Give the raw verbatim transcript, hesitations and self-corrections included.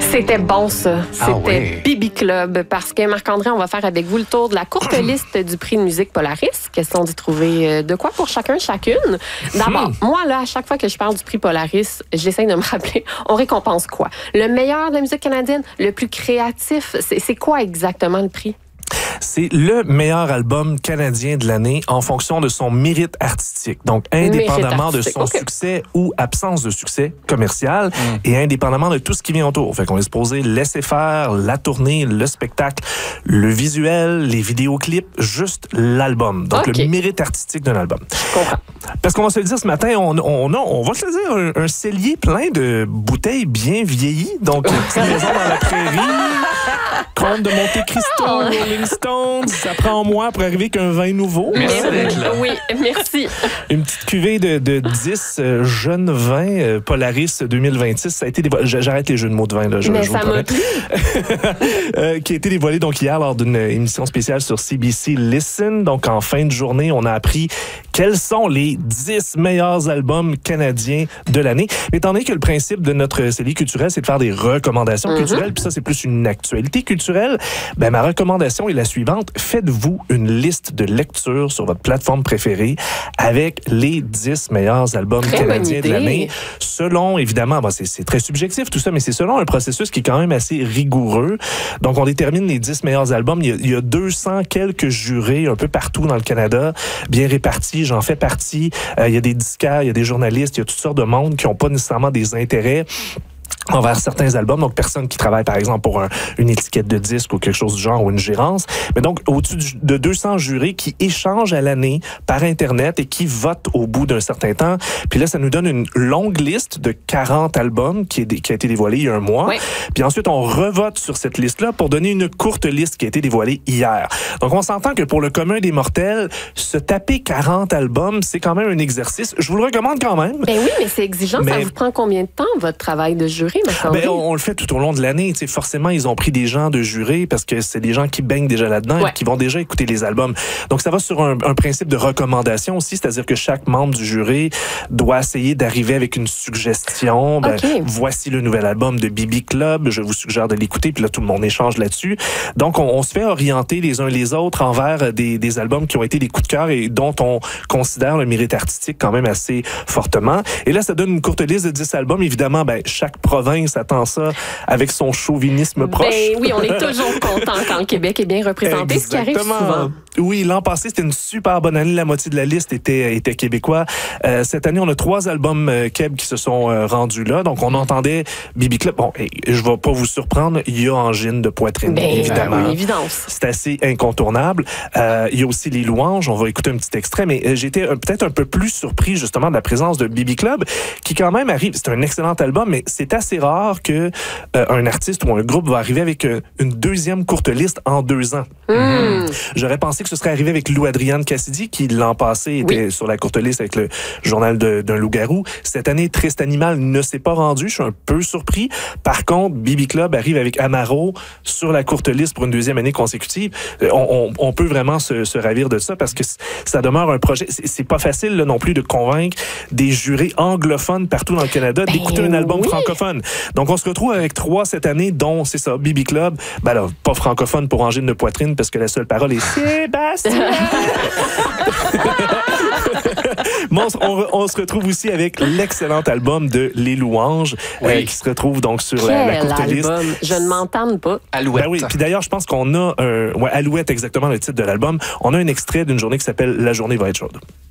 C'était bon, ça. C'était Ah oui. Bibi Club. Parce que, Marc-André, on va faire avec vous le tour de la courte liste du prix de musique Polaris. Question d'y trouver de quoi pour chacun, chacune. D'abord, moi, là, à chaque fois que je parle du prix Polaris, j'essaie de me rappeler, on récompense quoi? Le meilleur de la musique canadienne? Le plus créatif? C'est, c'est quoi exactement le prix? C'est le meilleur album canadien de l'année en fonction de son mérite artistique. Donc, indépendamment de son okay. succès ou absence de succès commercial mm. et indépendamment de tout ce qui vient autour. Fait qu'on est supposé laisser faire la tournée, le spectacle, le visuel, les vidéoclips, juste l'album. Donc, okay. le mérite artistique d'un album. Je comprends. Parce qu'on va se le dire ce matin, on, on a, on va se le dire, un, un cellier plein de bouteilles bien vieillies. Donc, une petite maison dans la prairie, Comte de Monte Cristo, Rolling Stones, ça prend un mois pour arriver qu'un vin nouveau. Merci d'être là. Oui, merci. Une petite cuvée de, de dix euh, jeunes vins euh, Polaris deux mille vingt-six. Ça a été dévoilé. J'arrête les jeux de mots de vin, là. Je, Mais je ça m'a plu. euh, qui a été dévoilé donc hier lors d'une émission spéciale sur C B C Listen. Donc, en fin de journée, on a appris quels sont les dix meilleurs albums canadiens de l'année. Étant donné que le principe de notre cellier culturel, c'est de faire des recommandations mm-hmm. culturelles, puis ça, c'est plus une actualité culturelle, ben, ma recommandation est la suivante. Faites-vous une liste de lecture sur votre plateforme préférée avec les dix meilleurs albums très canadiens de l'année. Selon, évidemment, ben, c'est, c'est très subjectif tout ça, mais c'est selon un processus qui est quand même assez rigoureux. Donc, on détermine les dix meilleurs albums. Il y a, il y a deux cents quelques jurés un peu partout dans le Canada, bien répartis. J'en fais partie. Euh, il y a des disquaires, il y a des journalistes, il y a toutes sortes de monde qui n'ont pas nécessairement des intérêts envers certains albums, donc personne qui travaille par exemple pour un, une étiquette de disque ou quelque chose du genre ou une gérance, mais donc au-dessus de deux cents jurés qui échangent à l'année par Internet et qui votent au bout d'un certain temps. Puis là, ça nous donne une longue liste de quarante albums qui, est, qui a été dévoilée il y a un mois. Oui. Puis ensuite, on revote sur cette liste-là pour donner une courte liste qui a été dévoilée hier. Donc on s'entend que pour le commun des mortels, se taper quarante albums, c'est quand même un exercice. Je vous le recommande quand même. Ben oui, mais c'est exigeant. Mais... Ça vous prend combien de temps, votre travail de jury? Ben, on, on le fait tout au long de l'année. T'sais, forcément, ils ont pris des gens de jurés parce que c'est des gens qui baignent déjà là-dedans ouais. et qui vont déjà écouter les albums. Donc, ça va sur un, un principe de recommandation aussi, c'est-à-dire que chaque membre du jury doit essayer d'arriver avec une suggestion. Ben, okay. Voici le nouvel album de Bibi Club, je vous suggère de l'écouter, puis là, tout le monde échange là-dessus. Donc, on, on se fait orienter les uns les autres envers des, des albums qui ont été des coups de cœur et dont on considère le mérite artistique quand même assez fortement. Et là, ça donne une courte liste de dix albums. Évidemment, ben, chaque province attend ça avec son chauvinisme proche. Ben oui, on est toujours content quand le Québec est bien représenté, exactement. Ce qui arrive souvent. Oui, l'an passé, c'était une super bonne année. La moitié de la liste était, était québécois. Euh, cette année, on a trois albums euh, Québec qui se sont euh, rendus là. Donc, on entendait Bibi Club. Bon, et, je vais pas vous surprendre, il y a Angine de poitrine, ben, évidemment. Ben, évidence. C'est assez incontournable. Euh, il y a aussi Les Louanges. On va écouter un petit extrait, mais euh, j'étais euh, peut-être un peu plus surpris, justement, de la présence de Bibi Club, qui quand même arrive. C'est un excellent album, mais c'est assez rare que euh, un artiste ou un groupe va arriver avec euh, une deuxième courte liste en deux ans. Mm. J'aurais pensé que ce serait arrivé avec Lou Adrienne Cassidy, qui l'an passé était oui. sur la courte liste avec le journal de, d'un loup-garou. Cette année, Triste Animal ne s'est pas rendu. Je suis un peu surpris. Par contre, Bibi Club arrive avec Amaro sur la courte liste pour une deuxième année consécutive. On, on, on peut vraiment se, se ravir de ça parce que ça demeure un projet. C'est, c'est pas facile là, non plus de convaincre des jurés anglophones partout dans le Canada ben d'écouter un album oui. francophone. Donc, on se retrouve avec trois cette année, dont, c'est ça, Bibi Club. Ben là, pas francophone pour Angine de poitrine parce que la seule parole est Sébastien. Bon, on, on se retrouve aussi avec l'excellent album de Les Louanges oui. euh, qui se retrouve donc sur la, la courte album? liste. Je ne m'entends pas. Alouette. Ben oui, puis d'ailleurs, je pense qu'on a un... Ouais, Alouette, exactement le titre de l'album. On a un extrait d'une journée qui s'appelle La journée va être chaude.